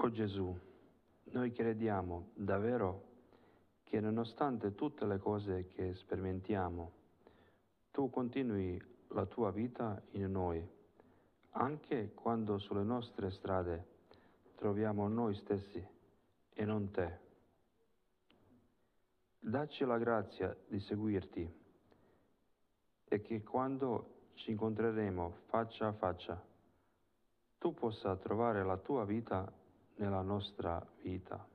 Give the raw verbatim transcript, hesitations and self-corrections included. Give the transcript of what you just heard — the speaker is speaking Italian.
O Gesù, noi crediamo davvero che nonostante tutte le cose che sperimentiamo, tu continui la tua vita in noi, anche quando sulle nostre strade troviamo noi stessi e non te. Dacci la grazia di seguirti e che quando ci incontreremo faccia a faccia, tu possa trovare la tua vita nella nostra vita.